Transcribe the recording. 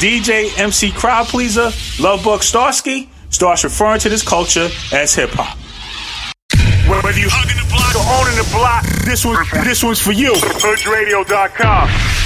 DJ, MC, crowd pleaser, Lovebug Starsky starts referring to this culture as hip-hop. Whether you hugging the block or owning the block, this one's for you. HoodRadio.com.